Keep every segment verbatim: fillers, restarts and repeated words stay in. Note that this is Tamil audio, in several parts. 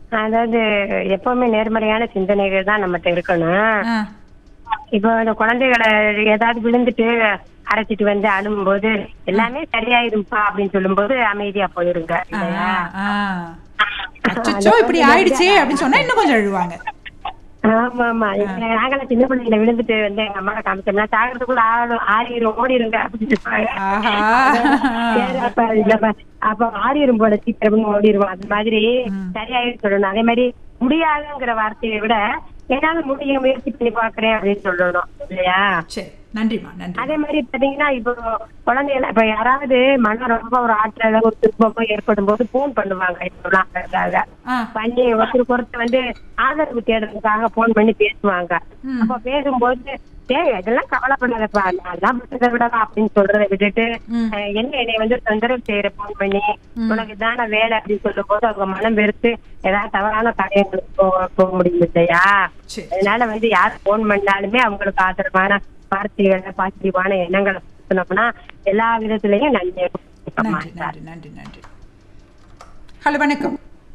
அதாவது எப்பவுமே நேர்மறையான சிந்தனைகள் தான் நம்மகிட்ட இருக்கணும். ஆ. இப்போ இந்த குழந்தைகளை ஏதாவது விழுந்துட்டு அரைச்சிட்டு வந்து அழும்போது எல்லாமே சரியாயிரும்பா அப்படின்னு சொல்லும்போது அமைதியா போயிருங்க ஆ, இல்லையா? ஆ. அச்சச்சோ இப்படி ஆயிடுச்சே அப்படின்னு சொன்னா இன்னும் கொஞ்சம் அழுவாங்க. ஆமா ஆமா நாங்களாம் சின்ன பிள்ளைங்கள விழுந்துட்டு வந்து எங்க அம்மா காமிச்சோம்னா சாகிறதுக்குள்ள ஆளும் ஆறிரும் ஓடிருங்க அப்படின்னு சொல்லுவாங்க. ஆஹா. சரி, அப்ப இல்லப்பா அப்ப ஆறிரும் போல சீக்கிரம் ஓடிருவோம். அது மாதிரி சரியாயிரும் சொல்லணும். அதே மாதிரி முடியாதுங்கிற வார்த்தையை விட ஏதாவது முடிய முயற்சி பண்ணி பாக்குறேன் அப்படின்னு சொல்லணும் இல்லையா? சரி, நன்றிமா நன்றி. அதே மாதிரி பாத்தீங்கன்னா இப்போ குழந்தைகள் இப்ப யாராவது மனம் ரொம்ப ஒரு ஆற்றல ஒரு துன்பமோ ஏற்படும் போது போன் பண்ணுவாங்க. இப்ப ஆ. பண்ணி ஒருத்தருக்கு ஒருத்தர் வந்து ஆதரவு தேடுறதுக்காக போன் பண்ணி பேசுவாங்க. ம். அப்ப பேசும்போது ஏய் இதெல்லாம் கவலைப்படாதப்பா நான் விட்டதை விடலாம் அப்படின்னு சொல்றதை விட்டுட்டு ம். அஹ், என்ன என்னை வந்து தொந்தரவு செய்யற போன் பண்ணி உனக்கு இதான வேலை அப்படின்னு சொல்லும் போது அவங்க மனம் வெறுத்து ஏதாவது தவறான காரியங்களுக்கு போக போக முடியும் இல்லையா? சரி. அதனால வந்து யார் போன் பண்ணாலுமே அவங்களுக்கு ஆதரவான வார்த்தைகளை பாசிட்டிவான எண்ணங்களை சொன்னோம்னா எல்லா விதத்திலையும் நன்மை நன்றி நன்றி நன்றி நன்றி. ஹலோ வணக்கம்.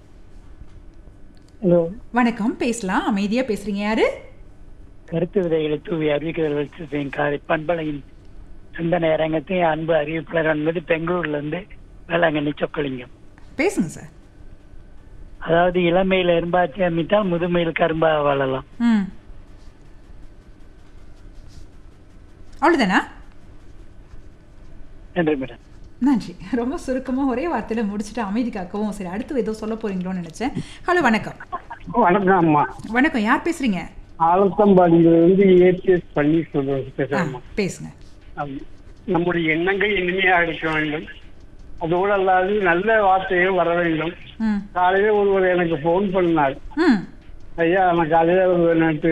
ஹலோ, வணக்கம், பேசலாம். அமைதியா பேசுறீங்க. யாரு? கருத்து விதைகளை தூவி அறிவிக்கிறவர்கள் காலை பண்பலையின் சிந்தனை அரங்கத்தையும் அன்பு அறிவிப்பாளர் என்பது பெங்களூர்ல இருந்து வேளாங்கண்ணி சொக்கலிங்கம். பேசுங்க சார். அதாவது இளமையில எறும்பாச்சி அமைத்தா முதுமையில் கரும்பா வாழலாம். ம். அவ்வளவுதானா? நன்றி மேடம். நன்றி. ரொம்ப சுருக்கமா ஒரே வார்த்தையில முடிச்சுட்டு அமைதி காக்கவும். சரி, அடுத்து ஏதோ சொல்ல போறீங்களோன்னு நினைச்சேன். ஹலோ வணக்கம். வணக்கம் அம்மா. வணக்கம், யார் பேசுறீங்க? ஆலத்தம்பாடியில இருந்து ஏபிஎஸ் பன்னீர்செல்வம் ஆ, பேசுறேம்மா. பேசுங்க. ஆமா. நம்முடைய எண்ணங்கள் இனிமையாக இருக்க வேண்டும். அதோடு அல்லாது நல்ல வார்த்தைகள் வர வேண்டும். ம். காலையில ஒருவர் எனக்கு போன் பண்ணார். ம். ஐயா நான் காலையில ஒரு நேற்று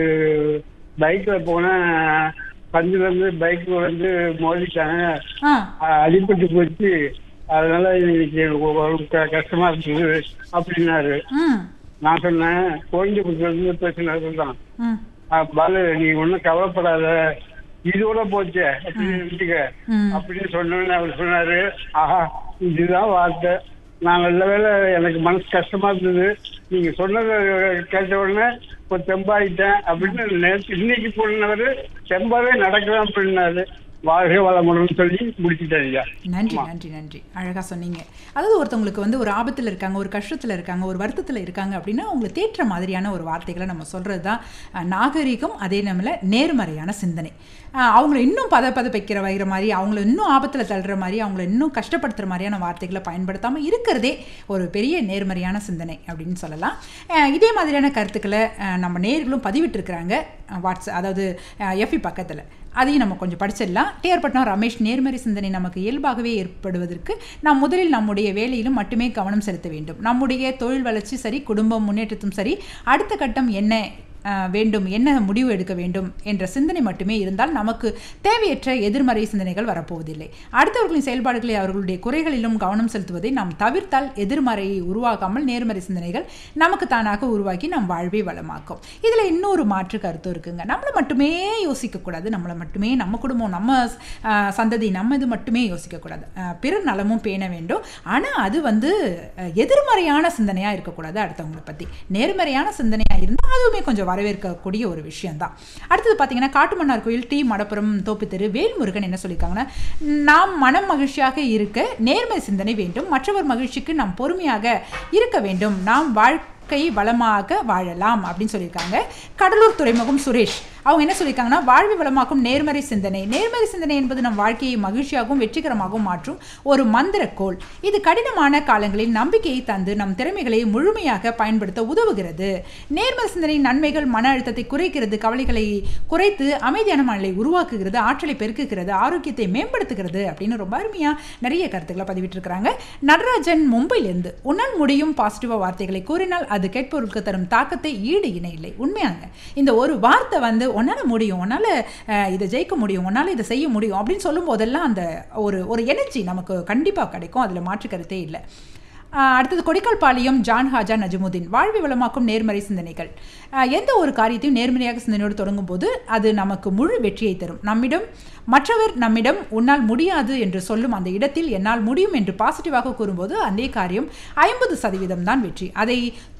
பைக்ல போனேன், பஞ்சுல இருந்து பைக் வந்து மோதிட்டாங்க, ஆ. அஹ் அடிபட்டு போச்சு, அதனால இன்னைக்கு ஒரு க- கஷ்டமா இருக்குது அப்படின்னாரு. ம். நான் சொன்னேன் கோயம்புத்தூர்ல இருந்து பேசினது தான். ம். ஆஹ் பாலு நீ ஒன்னும் கவலைப்படாத, இதோட போச்சே அப்படின்னு நினைச்சுக்க ம். அப்படின்னு சொன்னோன்னு அவர் சொன்னாரு, ஆஹா இதுதான் வார்த்தை, நான் நல்ல வேளை எனக்கு மனசு கஷ்டமா இருந்தது, நீங்க சொன்னதை கேட்ட உடனே ஒரு தெம்பாயிட்டேன் அப்படின்னு நேற்று இன்னைக்கு போனவரு தெம்பாவே நடக்கலாம் அப்படின்னாரு. வாழ்க வளமுடன் சொல்லி முடிச்சுட்டேன் ஐயா. நன்றி நன்றி நன்றி. அழகா சொன்னீங்க. அதாவது ஒருத்தவங்களுக்கு வந்து ஒரு ஆபத்துல இருக்காங்க, ஒரு கஷ்டத்துல இருக்காங்க, ஒரு வருத்தத்துல இருக்காங்க அப்படின்னா அவங்களை தேற்ற மாதிரியான ஒரு வார்த்தைகளை நம்ம சொல்றது தான் அஹ், நாகரிகம். அதே நம்மள நேர்மறையான சிந்தனை. அஹ், அவங்கள இன்னும் பத பதப்பைக்கிற வைக்கிற மாதிரி, அவங்கள இன்னும் ஆபத்துல தள்ளுற மாதிரி, அவங்கள இன்னும் கஷ்டப்படுத்துற மாதிரியான வார்த்தைகளை பயன்படுத்தாம இருக்கிறதே ஒரு பெரிய நேர்மறையான சிந்தனை அப்படின்னு சொல்லலாம். அஹ், இதே மாதிரியான கருத்துக்களை அஹ், நம்ம நேர்களும் பதிவிட்டிருக்கிறாங்க வாட்ஸ்அப், அதாவது எஃபி பக்கத்துல. அதையும் நம்ம கொஞ்சம் படிச்சிடலாம். டிஆர் பட்னம் ரமேஷ், நேர்மறை சிந்தனை நமக்கு இயல்பாகவே ஏற்படுவதற்கு நாம் முதலில் நம்முடைய வேலையிலும் மட்டுமே கவனம் செலுத்த வேண்டும். நம்முடைய தொழில் வளர்ச்சி சரி, குடும்பம் முன்னேற்றத்தும் சரி, அடுத்த கட்டம் என்ன அஹ், வேண்டும், என்ன முடிவு எடுக்க வேண்டும் என்ற சிந்தனை மட்டுமே இருந்தால் நமக்கு தேவையற்ற எதிர்மறை சிந்தனைகள் வரப்போவதில்லை. அடுத்தவர்களின் செயல்பாடுகளை அவர்களுடைய குறைகளிலும் கவனம் செலுத்துவதை நாம் தவிர்த்தால் எதிர்மறையை உருவாக்காமல் நேர்மறை சிந்தனைகள் நமக்கு தானாக உருவாக்கி நம் வாழ்வை வளமாக்கும். இதில் இன்னொரு மாற்று கருத்து இருக்குங்க. நம்மளை மட்டுமே யோசிக்கக்கூடாது, நம்மளை மட்டுமே, நம்ம குடும்பம், நம்ம அஹ், சந்ததி, நம்ம இது மட்டுமே யோசிக்கக்கூடாது. அஹ், பிறர் நலமும் பேண வேண்டும். ஆனால் அது வந்து அஹ், எதிர்மறையான சிந்தனையாக இருக்கக்கூடாது. அடுத்தவங்களை பற்றி நேர்மறையான சிந்தனையாக இருந்தால் அதுவுமே கொஞ்சம் வரவேற்கக்கூடிய ஒரு விஷயம்தான். அடுத்தது பார்த்தீங்கன்னா காட்டுமன்னார் கோயில் டி மடப்புரம் தோப்புத்தெரு வேல்முருகன் என்ன சொல்லியிருக்காங்கன்னா, நாம் மனம் மகிழ்ச்சியாக இருக்க நேர்மை சிந்தனை வேண்டும், மற்றவர் மகிழ்ச்சிக்கு நாம் பொறுமையாக இருக்க வேண்டும், நாம் வாழ்க்கை வளமாக வாழலாம் அப்படின்னு சொல்லியிருக்காங்க. கடலூர் துறைமுகம் சுரேஷ் அவங்க என்ன சொல்லியிருக்காங்கன்னா, வாழ்வை வளமாக்கும் நேர்மறை சிந்தனை. நேர்மறை சிந்தனை என்பது நம் வாழ்க்கையை மகிழ்ச்சியாகவும் வெற்றிகரமாகவும் மாற்றும் ஒரு மந்திரக்கோள். இது கடினமான காலங்களில் நம்பிக்கையை தந்து நம் திறமைகளை முழுமையாக பயன்படுத்த உதவுகிறது. நேர்மறை சிந்தனையின் நன்மைகள் மன அழுத்தத்தை குறைக்கிறது, கவலைகளை குறைத்து அமைதியான மனநிலை உருவாக்குகிறது, ஆற்றலை பெருக்குகிறது, ஆரோக்கியத்தை மேம்படுத்துகிறது அப்படின்னு ரொம்ப அருமையாக நிறைய கருத்துக்களை பதிவிட்டிருக்கிறாங்க. நடராஜன் மும்பையிலிருந்து, உன்னால் முடியும் பாசிட்டிவாக வார்த்தைகளை கூறினால் அது கேட்பவர்களுக்கு தரும் தாக்கத்தை ஈடு இணை இல்லை. உண்மையாங்க, இந்த ஒரு வார்த்தை வந்து உன்னால் முடியும், உன்னால் இதை ஜெயிக்க முடியும், உன்னால் இதை செய்ய முடியும் அப்படின்னு சொல்லும் போதெல்லாம் அந்த ஒரு ஒரு எனர்ஜி நமக்கு கண்டிப்பாக கிடைக்கும். அதில் மாற்று கருத்தே இல்லை. அடுத்தது கொடிக்கல் பாளையம் ஜான் ஹாஜா நஜமுதீன், வாழ்வை வளமாக்கும் நேர்மறை சிந்தனைகள். எந்த ஒரு காரியத்தையும் நேர்மறையாக சிந்தனையோடு தொடங்கும் போது அது நமக்கு முழு வெற்றியை தரும். நம்மிடம் மற்றவர் நம்மிடம் உன்னால் முடியாது என்று சொல்லும் அந்த இடத்தில் என்னால் முடியும் என்று பாசிட்டிவாக கூறும்போது அந்த காரியம் ஐம்பது சதவீதம் தான் வெற்றி. அதை